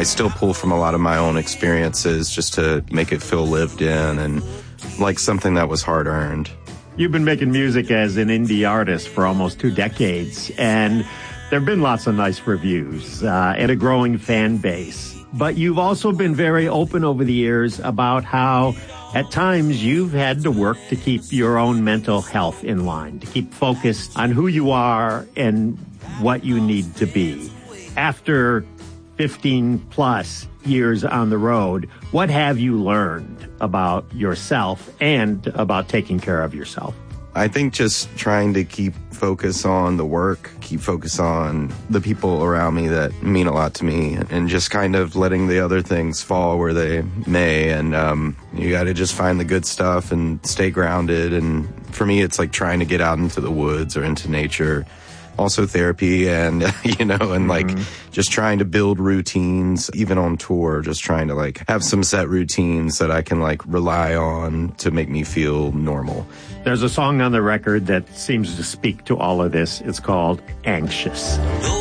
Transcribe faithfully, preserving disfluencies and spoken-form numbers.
I still pull from a lot of my own experiences just to make it feel lived in and like something that was hard earned. You've been making music as an indie artist for almost two decades, and there have been lots of nice reviews uh, and a growing fan base. But you've also been very open over the years about how at times you've had to work to keep your own mental health in line, to keep focused on who you are and what you need to be. After fifteen plus years on the road, what have you learned about yourself and about taking care of yourself? I think just trying to keep focus on the work, keep focus on the people around me that mean a lot to me, and just kind of letting the other things fall where they may. And um, you got to just find the good stuff and stay grounded. And for me, it's like trying to get out into the woods or into nature. Also therapy and, you know, and like mm-hmm. just trying to build routines, even on tour, just trying to like have some set routines that I can like rely on to make me feel normal. There's a song on the record that seems to speak to all of this. It's called Anxious.